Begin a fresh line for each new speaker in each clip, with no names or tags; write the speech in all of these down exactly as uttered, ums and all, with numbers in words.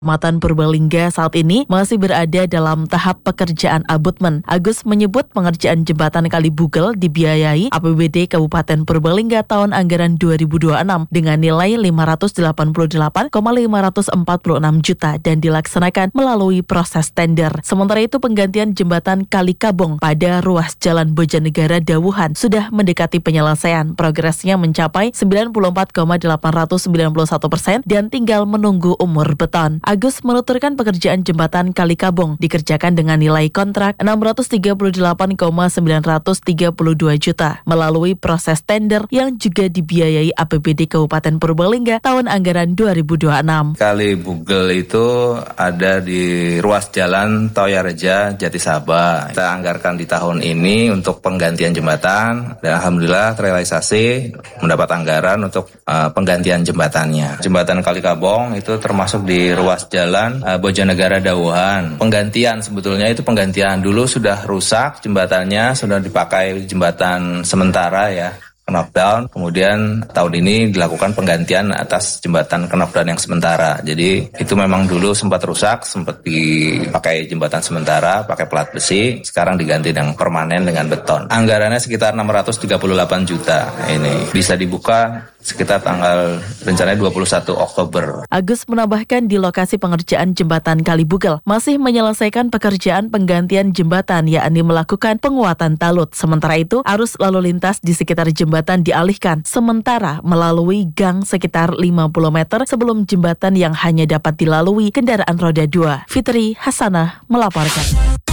Kecamatan Purbalingga saat ini masih berada dalam tahap pekerjaan abutmen. Agus menyebut pengerjaan jembatan Kali Bugel dibiayai A P B D Kabupaten Purbalingga tahun anggaran dua ribu dua puluh enam dengan nilai lima ratus delapan puluh delapan koma lima ratus empat puluh enam juta dan dilaksanakan melalui proses tender. Sementara itu penggantian jembatan Kali Kabong pada ruas Jalan Bojonegara Dawuhan sudah mendekati penyelesaian. Progresnya mencapai sembilan puluh empat koma delapan ratus sembilan puluh satu persen dan tinggal menunggu umur beton. Agus menuturkan pekerjaan jembatan Kali Kabong dikerjakan dengan nilai kontrak enam ratus tiga puluh delapan koma sembilan ratus tiga puluh dua juta melalui proses tender yang juga dibiayai A P B D Kabupaten Purbalingga tahun anggaran dua ribu dua puluh enam.
Kali Bugel itu ada di ruas jalan Toyareja Jatisaba. Kita anggarkan di tahun ini untuk penggantian jembatan dan alhamdulillah terrealisasi mendapat anggaran untuk uh, penggantian jembatannya. Jembatan Kali Kabong itu termasuk di ruas jalan uh, Bojonegara Dawuhan. Penggantian sebetulnya itu penggantian dulu sudah rusak jembatannya, sudah dipakai jembatan sementara ya, knockdown. Kemudian tahun ini dilakukan penggantian atas jembatan knockdown yang sementara. Jadi itu memang dulu sempat rusak, sempat dipakai jembatan sementara, pakai plat besi, sekarang diganti dengan permanen dengan beton. Anggarannya sekitar enam ratus tiga puluh delapan juta. Ini bisa dibuka sekitar tanggal rencananya dua puluh satu Oktober.
Agus menambahkan di lokasi pengerjaan jembatan Kali Bugel masih menyelesaikan pekerjaan penggantian jembatan, yakni melakukan penguatan talut. Sementara itu arus lalu lintas di sekitar jembatan dialihkan sementara melalui gang sekitar lima puluh meter sebelum jembatan yang hanya dapat dilalui kendaraan roda dua. Fitri Hasanah melaporkan.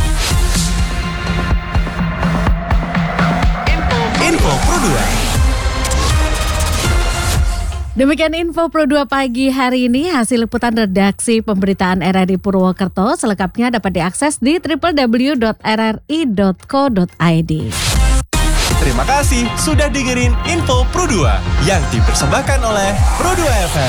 Info Pro dua.
Demikian info Pro dua pagi hari ini, hasil liputan redaksi pemberitaan R R I Purwokerto. Selengkapnya dapat diakses di w w w dot r r i dot co dot i d.
Terima kasih sudah dengerin Info Pro dua yang dipersembahkan oleh Pro dua F M.